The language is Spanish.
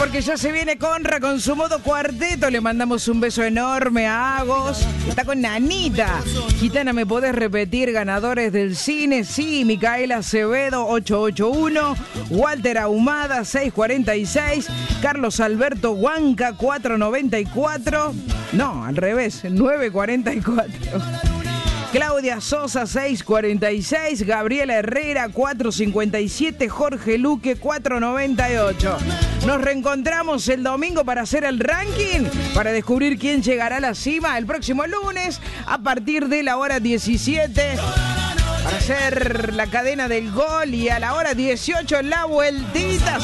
Porque ya se viene Conra con su modo cuarteto. Le mandamos un beso enorme a Agos. Está con Nanita. Gitana, ¿me podés repetir ganadores del cine? Sí, Micaela Acevedo, 881. Walter Ahumada, 646. Carlos Alberto Huanca, 494. No, al revés, 944. Claudia Sosa, 646. Gabriela Herrera, 457. Jorge Luque, 498. Nos reencontramos el domingo para hacer el ranking, para descubrir quién llegará a la cima el próximo lunes a partir de la hora 17, para hacer la cadena del gol, y a la hora 18 la vueltita.